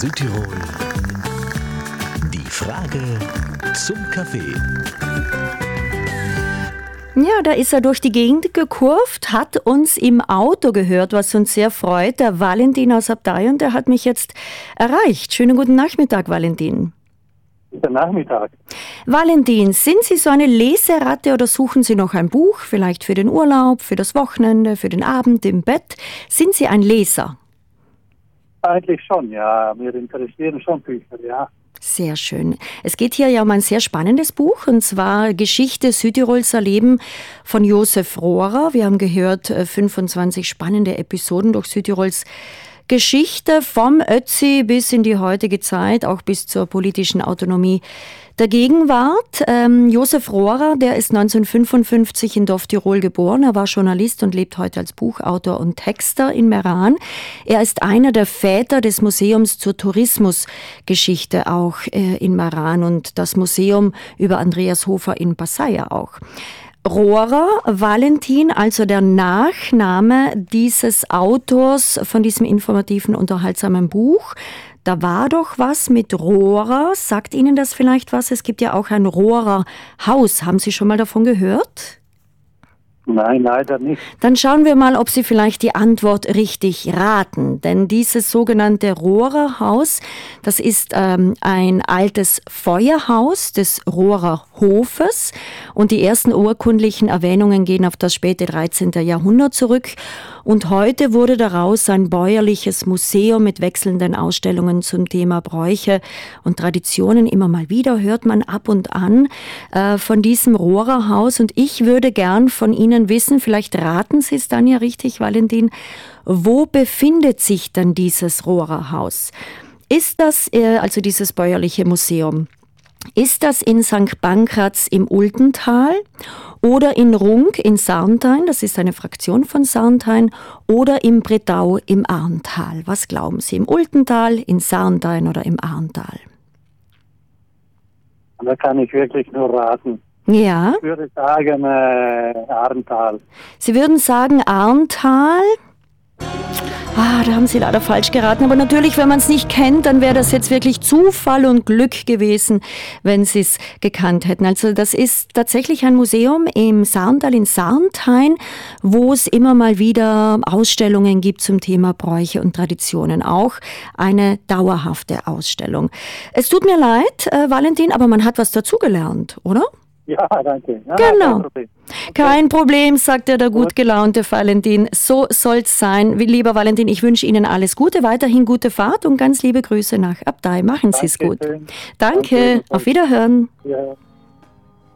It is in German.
Südtirol. Die Frage zum Kaffee. Ja, da ist er durch die Gegend gekurvt, hat uns im Auto gehört, was uns sehr freut. Der Valentin aus Abtei, und der hat mich jetzt erreicht. Schönen guten Nachmittag, Valentin. Guten Nachmittag. Valentin, sind Sie so eine Leseratte oder suchen Sie noch ein Buch, vielleicht für den Urlaub, für das Wochenende, für den Abend im Bett? Sind Sie ein Leser? Eigentlich schon, ja. Mir interessieren schon Bücher, ja. Sehr schön. Es geht hier ja um ein sehr spannendes Buch, und zwar Geschichte Südtirolser Leben von Josef Rohrer. Wir haben gehört, 25 spannende Episoden durch Südtirols Geschichte, vom Ötzi bis in die heutige Zeit, auch bis zur politischen Autonomie der Gegenwart. Josef Rohrer, der ist 1955 in Dorf Tirol geboren. Er war Journalist und lebt heute als Buchautor und Texter in Meran. Er ist einer der Väter des Museums zur Tourismusgeschichte auch in Meran und das Museum über Andreas Hofer in Passaia auch. Rohrer, Valentin, also der Nachname dieses Autors von diesem informativen, unterhaltsamen Buch. Da war doch was mit Rohrer. Sagt Ihnen das vielleicht was? Es gibt ja auch ein Rohrer Haus. Haben Sie schon mal davon gehört? Nein, leider nicht. Dann schauen wir mal, ob Sie vielleicht die Antwort richtig raten. Denn dieses sogenannte Rohrer Haus, das ist ein altes Feuerhaus des Rohrer Hofes. Und die ersten urkundlichen Erwähnungen gehen auf das späte 13. Jahrhundert zurück. Und heute wurde daraus ein bäuerliches Museum mit wechselnden Ausstellungen zum Thema Bräuche und Traditionen. Immer mal wieder hört man ab und an von diesem Rohrer Haus. Und ich würde gern von Ihnen wissen, vielleicht raten Sie es dann ja richtig, Valentin, wo befindet sich dann dieses Rohrer Haus? Ist das, also dieses bäuerliche Museum, ist das in St. Pankraz im Ultental oder in Runk in Sarnthein, das ist eine Fraktion von Sarnthein, oder im Bretau im Arntal? Was glauben Sie, im Ultental, in Sarnthein oder im Arntal? Da kann ich wirklich nur raten. Ja. Ich würde sagen Arntal. Sie würden sagen Arntal? Da haben Sie leider falsch geraten. Aber natürlich, wenn man es nicht kennt, dann wäre das jetzt wirklich Zufall und Glück gewesen, wenn Sie es gekannt hätten. Also das ist tatsächlich ein Museum im Sarntal in Sarnthein, wo es immer mal wieder Ausstellungen gibt zum Thema Bräuche und Traditionen. Auch eine dauerhafte Ausstellung. Es tut mir leid, Valentin, aber man hat was dazugelernt, oder? Ja, danke. Ja, genau. Kein Problem, sagt der gut gelaunte Valentin. So soll's sein. Lieber Valentin, ich wünsche Ihnen alles Gute, weiterhin gute Fahrt und ganz liebe Grüße nach Abtei. Machen Sie es gut. Schön. Danke. Auf Wiederhören. Ja.